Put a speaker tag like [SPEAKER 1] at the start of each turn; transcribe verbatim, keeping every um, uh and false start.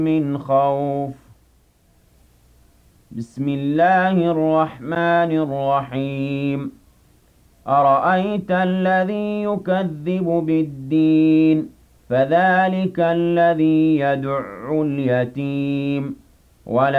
[SPEAKER 1] من خوف بسم الله الرحمن الرحيم أرأيت الذي يكذب بالدين فذلك الذي يدع اليتيم ولا